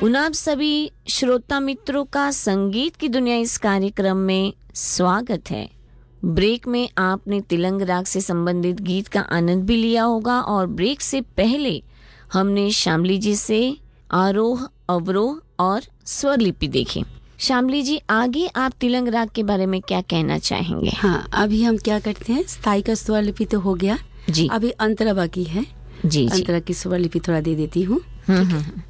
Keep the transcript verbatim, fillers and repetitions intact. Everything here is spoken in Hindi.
उन आप सभी श्रोता मित्रों का संगीत की दुनिया इस कार्यक्रम में स्वागत है। ब्रेक में आपने तिलंग राग से संबंधित गीत का आनंद भी लिया होगा और ब्रेक से पहले हमने शामली जी से आरोह, अवरोह और स्वर लिपि देखी। शामली जी, आगे आप तिलंग राग के बारे में क्या कहना चाहेंगे? हाँ, अभी हम क्या करते हैं, स्थाई का स्वर लिपि तो हो गया जी, अभी अंतरा बाकी है। जी, अंतरा की स्वर लिपि थोड़ा दे देती हूँ।